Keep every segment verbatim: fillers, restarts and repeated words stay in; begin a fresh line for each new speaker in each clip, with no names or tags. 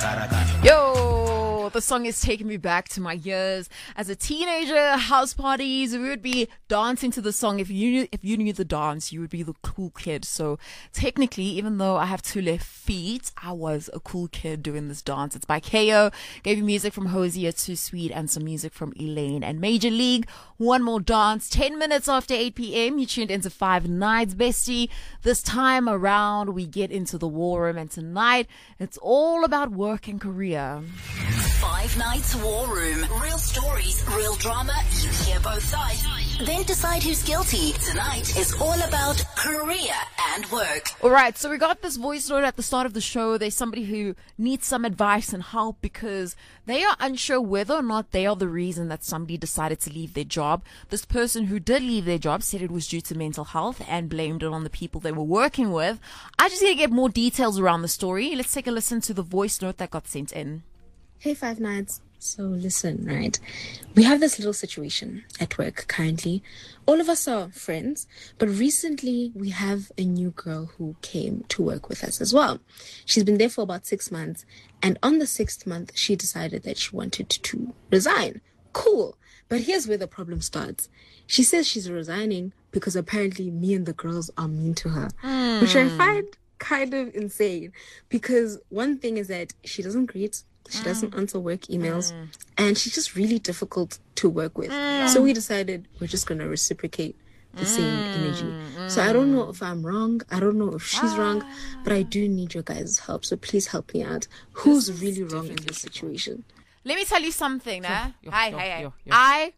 Yo, the song is taking me back to my years as a teenager. House parties, we would be dancing to the song. If you knew, if you knew the dance, you would be the cool kid. So technically, even though I have two left feet, I was a cool kid doing this dance. It's by K O. Gave you music from Hosier, Too Sweet, and some music from Elaine and Major League. One more dance. Ten minutes after eight p.m. You tuned into Five Nights, bestie. This time around, we get into the war room, and tonight it's all about work and career.
Five Nights War Room. Real stories, real drama. You hear both sides. Then decide who's guilty. Tonight is all about career and work.
All right, so we got this voice note at the start of the show. There's somebody who needs some advice and help because they are unsure whether or not they are the reason that somebody decided to leave their job. This person who did leave their job said it was due to mental health and blamed it on the people they were working with. I just need to get more details around the story. Let's take a listen to the voice note that got sent in.
Hey, Five Nights. So listen, right? We have this little situation at work currently. All of us are friends, but recently we have a new girl who came to work with us as well. She's been there for about six months, and on the sixth month, she decided that she wanted to resign. Cool. But here's where the problem starts. She says she's resigning because apparently me and the girls are mean to her, mm. which I find kind of insane because one thing is that she doesn't greet. She doesn't answer work emails, mm. and she's just really difficult to work with. Mm. So we decided we're just going to reciprocate the mm. same energy. Mm. So I don't know if I'm wrong. I don't know if she's ah. wrong, but I do need your guys' help. So please help me out. Who's this really wrong in this situation?
Let me tell you something, nah?
Yo,
hi,
yo,
hi, hi.
yo, yo.
I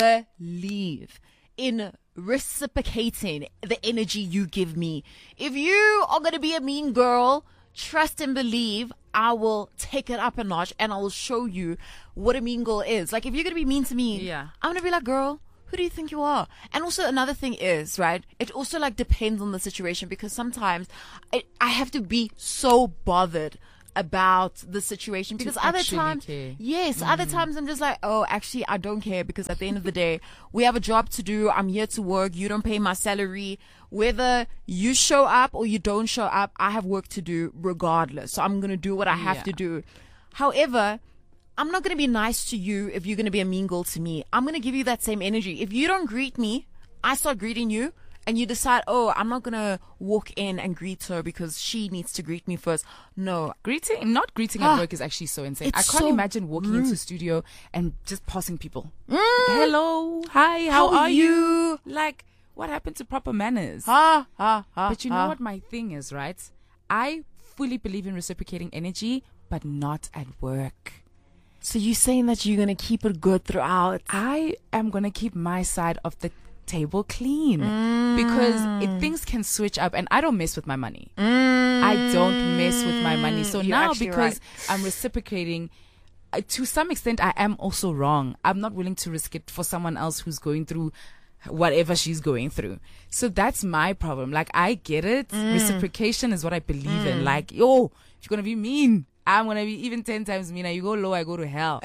believe in reciprocating the energy you give me. If you are going to be a mean girl, trust and believe I will take it up a notch and I will show you what a mean girl is. Like, if you're going to be mean to me,
yeah.
I'm going to be like, girl, who do you think you are? And also another thing is, right, it also like depends on the situation because sometimes I, I have to be so bothered about the situation because
to
other
actually
times,
care.
yes,
mm.
other times I'm just like, oh, actually, I don't care because at the end of the day, we have a job to do. I'm here to work. You don't pay my salary. Whether you show up or you don't show up, I have work to do regardless. So I'm going to do what I have
yeah.
to do. However, I'm not going to be nice to you if you're going to be a mean girl to me. I'm going to give you that same energy. If you don't greet me, I start greeting you. And you decide, oh, I'm not going to walk in and greet her because she needs to greet me first. No.
Greeting, not greeting
Ah,
at work is actually so insane. I
it's
can't
so
imagine walking
rude.
into studio and just passing people.
Mm.
Hello, hi, how,
How
are
are
you?
you?
Like, what happened to proper manners?
Ha, ha, ha,
But you know
ha.
what my thing is, right? I fully believe in reciprocating energy, but not at work.
So you're saying that you're going to keep it good throughout?
I am going to keep my side of the table clean
Mm.
because it, things can switch up and I don't mess with my money.
Mm.
I don't mess with my money. So
You're
now
actually
because
right.
I'm reciprocating, uh, to some extent I am also wrong. I'm not willing to risk it for someone else who's going through whatever she's going through. So that's my problem. Like, I get it.
Mm.
Reciprocation is what I believe
Mm.
in. Like, yo, if you're going to be mean, I'm going to be even ten times meaner. You go low, I go to hell.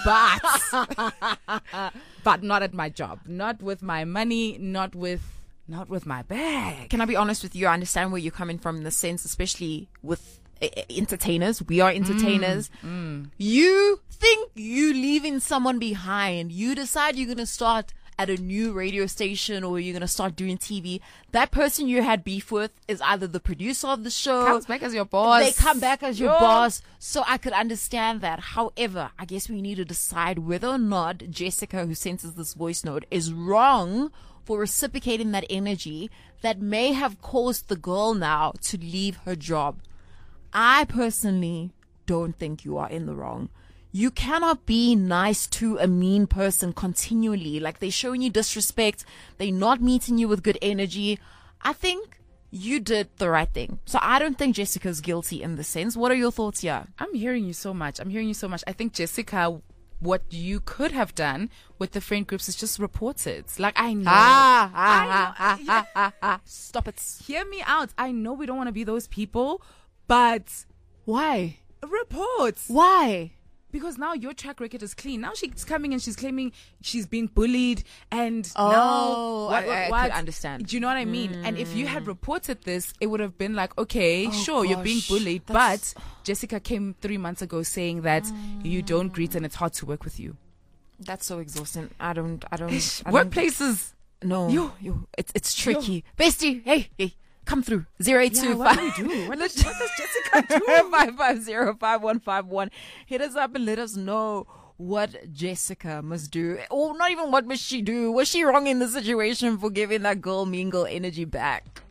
But, but not at my job. Not with my money. Not with, not with my bag.
Can I be honest with you? I understand where you're coming from in the sense, especially with uh, entertainers. We are entertainers.
Mm, mm.
You think you leaving someone behind. You decide you're going to start at a new radio station or you're going to start doing T V. That person you had beef with is either the producer of the show.
Comes back as your boss.
They come back as your
Yo.
boss. So I could understand that. However, I guess we need to decide whether or not Jessica, who sends us this voice note, is wrong for reciprocating that energy that may have caused the girl now to leave her job. I personally don't think you are in the wrong. You cannot be nice to a mean person continually. Like, they're showing you disrespect. They're not meeting you with good energy. I think you did the right thing. So I don't think Jessica's guilty in this sense. What are your thoughts here?
I'm hearing you so much. I'm hearing you so much. I think, Jessica, what you could have done with the friend groups is just report it. Like, I know.
Ah, ah,
I know,
ah, ah,
yeah.
ah, ah, ah. Stop it.
Hear me out. I know we don't want to be those people, but
Why?
report.
Why?
Because now your track record is clean. Now she's coming and she's claiming she's being bullied, and
Oh,
now what,
I-
what,
I
what?
could understand.
Do you know what I mean? Mm. And if you had reported this, it would have been like, okay,
Oh,
sure, you're being
gosh.
bullied,
That's-
but Jessica came three months ago saying that mm. you don't greet and it's hard to work with you.
That's so exhausting. I don't. I don't. I don't
Workplaces.
No,
Yo.
yo, it's it's tricky. Bestie, hey, hey, come through. Zero eight two
Yeah, what
five.
do we do? What does, what does Jessica do?
Five five zero five one five one. Hit us up and let us know what Jessica must do, or not even what must she do. Was she wrong in the situation for giving that girl mean girl energy back?